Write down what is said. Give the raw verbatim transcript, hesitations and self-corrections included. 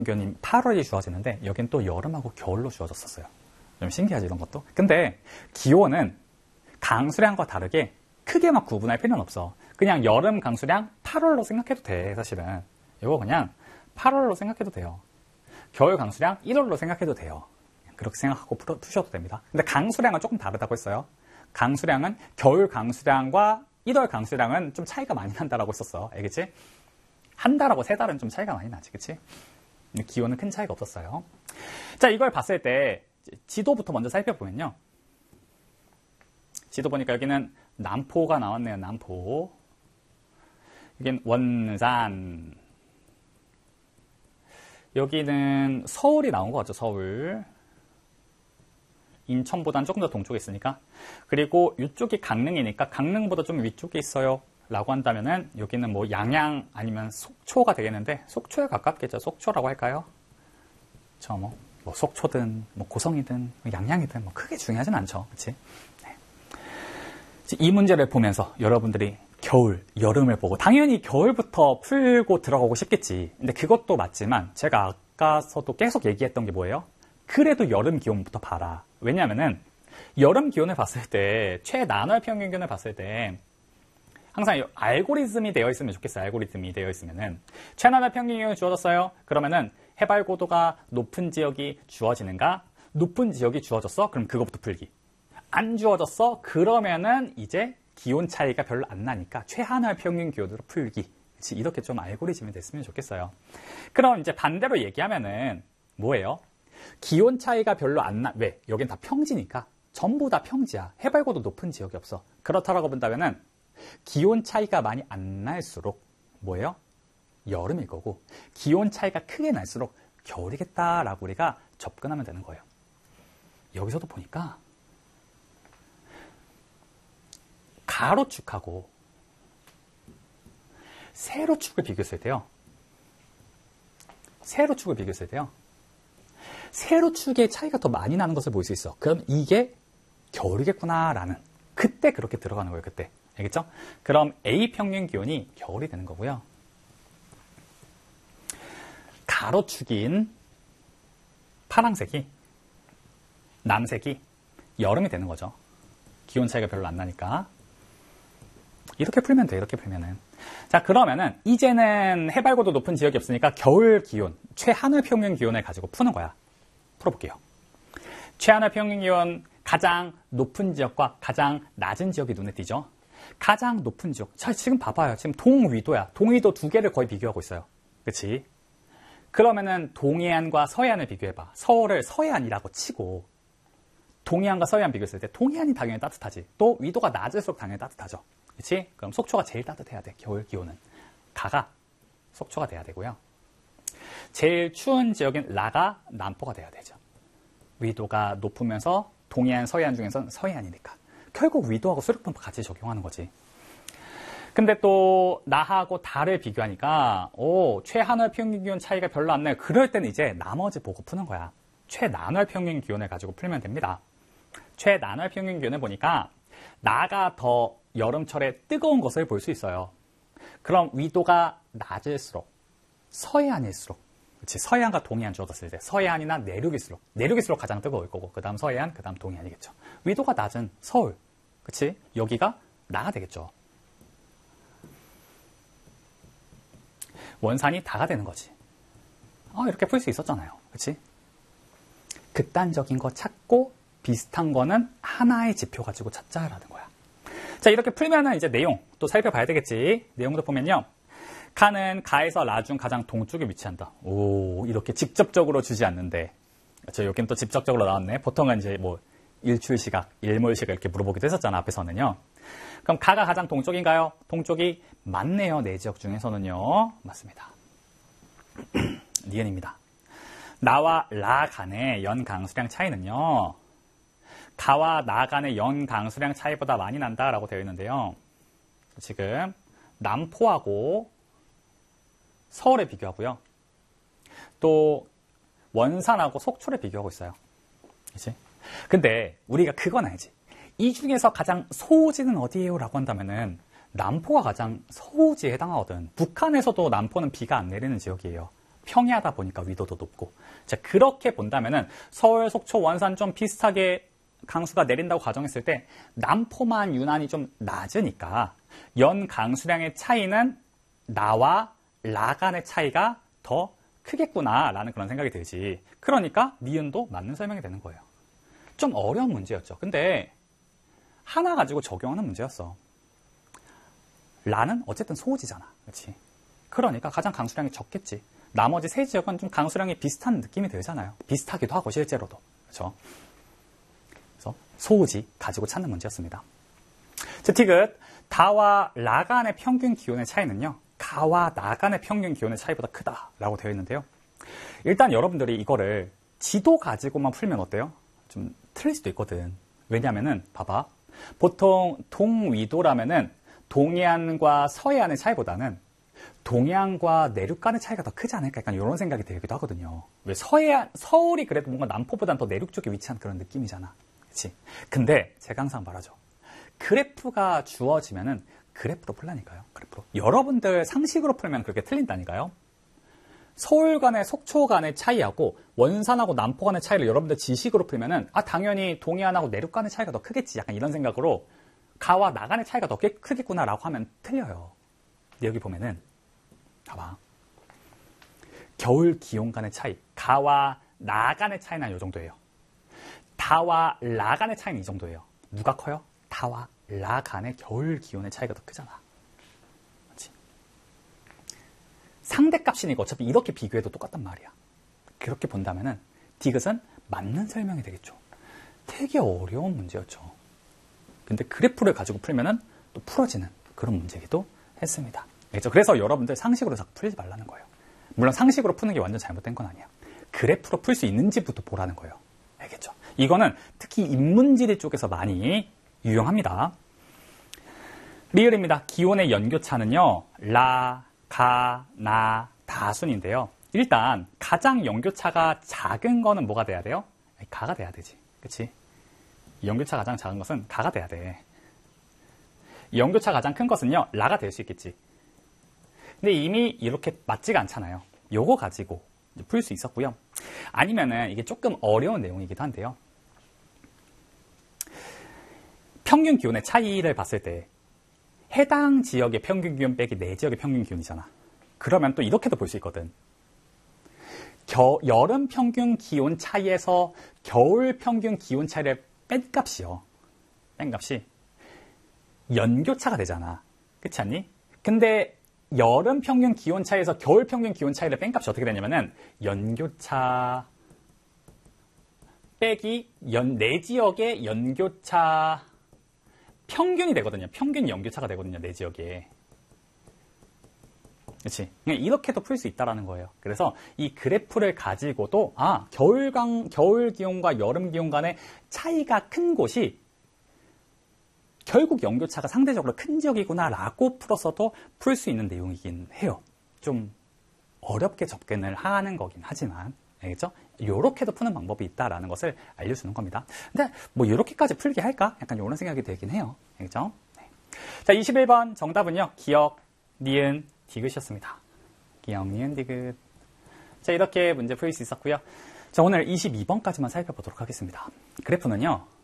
평균이 팔월이 주어지는데 여긴 또 여름하고 겨울로 주어졌었어요. 좀 신기하지 이런 것도. 근데 기온은 강수량과 다르게 크게 막 구분할 필요는 없어. 그냥 여름 강수량 팔월로 생각해도 돼. 사실은 이거 그냥 팔월로 생각해도 돼요. 겨울 강수량 일월로 생각해도 돼요. 그렇게 생각하고 풀, 푸셔도 됩니다. 근데 강수량은 조금 다르다고 했어요. 강수량은 겨울 강수량과 일월 강수량은 좀 차이가 많이 난다라고 했었어. 알겠지? 한 달하고 세 달은 좀 차이가 많이 나지, 그치? 기온은 큰 차이가 없었어요. 자, 이걸 봤을 때 지도부터 먼저 살펴보면요. 지도 보니까 여기는 남포가 나왔네요. 남포. 여긴 원산. 여기는 서울이 나온 것 같죠. 서울. 인천보다는 조금 더 동쪽에 있으니까. 그리고 이쪽이 강릉이니까 강릉보다 좀 위쪽에 있어요. 라고 한다면은 여기는 뭐 양양 아니면 속초가 되겠는데 속초에 가깝겠죠. 속초라고 할까요? 저 뭐, 뭐 속초든 뭐 고성이든 뭐 양양이든 뭐 크게 중요하진 않죠. 그렇지? 네. 이 문제를 보면서 여러분들이 겨울, 여름을 보고 당연히 겨울부터 풀고 들어가고 싶겠지. 근데 그것도 맞지만 제가 아까서도 계속 얘기했던 게 뭐예요? 그래도 여름 기온부터 봐라. 왜냐하면은 여름 기온을 봤을 때 최나널 평균 기온을 봤을 때 항상 알고리즘이 되어 있으면 좋겠어요. 알고리즘이 되어 있으면은 최나널 평균 기온이 주어졌어요. 그러면은 해발 고도가 높은 지역이 주어지는가? 높은 지역이 주어졌어? 그럼 그거부터 풀기. 안 주어졌어? 그러면은 이제 기온 차이가 별로 안 나니까 최하늘 평균 기온으로 풀기. 그치? 이렇게 좀 알고리즘이 됐으면 좋겠어요. 그럼 이제 반대로 얘기하면은 뭐예요? 기온 차이가 별로 안 나. 왜? 여긴 다 평지니까. 전부 다 평지야. 해발고도 높은 지역이 없어. 그렇다라고 본다면은 기온 차이가 많이 안 날수록 뭐예요? 여름일 거고 기온 차이가 크게 날수록 겨울이겠다라고 우리가 접근하면 되는 거예요. 여기서도 보니까 가로축하고 세로축을 비교했을 때요. 세로축을 비교했을 때요. 세로축의 차이가 더 많이 나는 것을 볼 수 있어. 그럼 이게 겨울이겠구나라는 그때 그렇게 들어가는 거예요. 그때. 알겠죠? 그럼 A 평균 기온이 겨울이 되는 거고요. 가로축인 파란색이 남색이 여름이 되는 거죠. 기온 차이가 별로 안 나니까. 이렇게 풀면 돼. 이렇게 풀면은. 자, 그러면은 이제는 해발고도 높은 지역이 없으니까 겨울 기온, 최하늘 평균 기온을 가지고 푸는 거야. 풀어볼게요. 최하늘 평균 기온 가장 높은 지역과 가장 낮은 지역이 눈에 띄죠. 가장 높은 지역. 자, 지금 봐봐요. 지금 동위도야. 동위도 두 개를 거의 비교하고 있어요. 그치? 그러면은 동해안과 서해안을 비교해봐. 서울을 서해안이라고 치고 동해안과 서해안 비교했을 때 동해안이 당연히 따뜻하지. 또 위도가 낮을수록 당연히 따뜻하죠. 그치? 그럼 속초가 제일 따뜻해야 돼. 겨울 기온은. 가가 속초가 돼야 되고요. 제일 추운 지역인 라가 남포가 돼야 되죠. 위도가 높으면서 동해안, 서해안 중에서는 서해안이니까. 결국 위도하고 수륙분포 같이 적용하는 거지. 근데 또 나하고 달을 비교하니까 오, 최하늘 평균 기온 차이가 별로 안 나요. 그럴 때는 이제 나머지 보고 푸는 거야. 최나널 평균 기온을 가지고 풀면 됩니다. 최나널 평균 기온을 보니까 나가 더 여름철에 뜨거운 것을 볼 수 있어요. 그럼 위도가 낮을수록 서해안일수록 그치, 서해안과 동해안 주어졌을 때 서해안이나 내륙일수록 내륙일수록 가장 뜨거울 거고 그 다음 서해안, 그 다음 동해안이겠죠. 위도가 낮은 서울, 그치? 여기가 나가 되겠죠. 원산이 다가 되는 거지. 어, 이렇게 풀 수 있었잖아요. 그치? 극단적인 거 찾고 비슷한 거는 하나의 지표 가지고 찾자라는 거야. 자, 이렇게 풀면은 이제 내용 또 살펴봐야 되겠지. 내용도 보면요. 가는 가에서 라 중 가장 동쪽에 위치한다. 오, 이렇게 직접적으로 주지 않는데. 그렇죠. 여긴 또 직접적으로 나왔네. 보통은 이제 뭐 일출시각, 일몰시각 이렇게 물어보기도 했었잖아. 앞에서는요. 그럼 가가 가장 동쪽인가요? 동쪽이 맞네요. 네 지역 중에서는요. 맞습니다. 니은입니다. 나와 라 간의 연 강수량 차이는요. 가와 나 간의 연 강수량 차이보다 많이 난다라고 되어 있는데요. 지금 남포하고 서울에 비교하고요. 또 원산하고 속초를 비교하고 있어요. 그치? 근데 우리가 그건 알지. 이 중에서 가장 소지는 어디예요? 라고 한다면은 남포가 가장 소지에 해당하거든. 북한에서도 남포는 비가 안 내리는 지역이에요. 평이하다 보니까 위도도 높고. 자, 그렇게 본다면은 서울, 속초, 원산 좀 비슷하게 강수가 내린다고 가정했을 때 남포만 유난히 좀 낮으니까 연 강수량의 차이는 나와 라 간의 차이가 더 크겠구나라는 그런 생각이 들지. 그러니까 니은도 맞는 설명이 되는 거예요. 좀 어려운 문제였죠. 근데 하나 가지고 적용하는 문제였어. 라는 어쨌든 소지잖아. 그렇지? 그러니까 가장 강수량이 적겠지. 나머지 세 지역은 좀 강수량이 비슷한 느낌이 들잖아요. 비슷하기도 하고 실제로도. 그렇죠? 그래서 소지 가지고 찾는 문제였습니다. 자, 티귿. 다와 라 간의 평균 기온의 차이는요. 가와 나 간의 평균 기온의 차이보다 크다라고 되어 있는데요. 일단 여러분들이 이거를 지도 가지고만 풀면 어때요? 좀 틀릴 수도 있거든. 왜냐면은 봐봐. 보통 동위도라면은 동해안과 서해안의 차이보다는 동해안과 내륙 간의 차이가 더 크지 않을까? 약간 이런 생각이 들기도 하거든요. 왜 서해안, 서울이 그래도 뭔가 남포보다는 더 내륙 쪽에 위치한 그런 느낌이잖아. 그치? 근데 제가 항상 말하죠. 그래프가 주어지면은 그래프로 풀라니까요. 그래프로. 여러분들 상식으로 풀면 그렇게 틀린다니까요. 서울 간의 속초 간의 차이하고 원산하고 남포 간의 차이를 여러분들 지식으로 풀면은 아 당연히 동해안하고 내륙 간의 차이가 더 크겠지. 약간 이런 생각으로 가와 나 간의 차이가 더 크겠구나라고 하면 틀려요. 근데 여기 보면은 봐봐. 겨울 기온 간의 차이. 가와 나 간의 차이는 이 정도예요. 다와 라 간의 차이는 이 정도예요. 누가 커요? 다와 라 간의 겨울 기온의 차이가 더 크잖아. 그렇지? 상대값이니까 어차피 이렇게 비교해도 똑같단 말이야. 그렇게 본다면은 디귿은 맞는 설명이 되겠죠. 되게 어려운 문제였죠. 근데 그래프를 가지고 풀면은 또 풀어지는 그런 문제기도 했습니다. 알겠죠? 그래서 여러분들 상식으로 자꾸 풀지 말라는 거예요. 물론 상식으로 푸는 게 완전 잘못된 건 아니야. 그래프로 풀 수 있는지부터 보라는 거예요. 알겠죠? 이거는 특히 인문지리 쪽에서 많이 유용합니다. 리을입니다. 기온의 연교차는요. 라, 가, 나, 다순인데요. 일단 가장 연교차가 작은 거는 뭐가 돼야 돼요? 가가 돼야 되지. 그치? 연교차 가장 작은 것은 가가 돼야 돼. 연교차 가장 큰 것은요. 라가 될 수 있겠지. 근데 이미 이렇게 맞지가 않잖아요. 요거 가지고 풀 수 있었고요. 아니면은 이게 조금 어려운 내용이기도 한데요. 평균 기온의 차이를 봤을 때 해당 지역의 평균 기온 빼기 내 지역의 평균 기온이잖아. 그러면 또 이렇게도 볼 수 있거든. 겨, 여름 평균 기온 차이에서 겨울 평균 기온 차이를 뺀 값이요. 뺀 값이 연교차가 되잖아. 그렇지 않니? 근데 여름 평균 기온 차이에서 겨울 평균 기온 차이를 뺀 값이 어떻게 되냐면은 연교차 빼기 연, 내 지역의 연교차 평균이 되거든요. 평균 연교차가 되거든요. 내 지역에. 그렇지? 이렇게도 풀 수 있다라는 거예요. 그래서 이 그래프를 가지고도 아 겨울강 겨울 기온과 여름 기온 간의 차이가 큰 곳이 결국 연교차가 상대적으로 큰 지역이구나라고 풀어서도 풀 수 있는 내용이긴 해요. 좀 어렵게 접근을 하는 거긴 하지만 알겠죠? 요렇게도 푸는 방법이 있다라는 것을 알려주는 겁니다. 근데 뭐 요렇게까지 풀게 할까? 약간 이런 생각이 들긴 해요. 알겠죠? 네. 자, 이십일 번 정답은요. 기역, 니은, 디귿이었습니다. 기역, 니은, 디귿. 자, 이렇게 문제 풀 수 있었고요. 자, 오늘 이십이 번까지만 살펴보도록 하겠습니다. 그래프는요.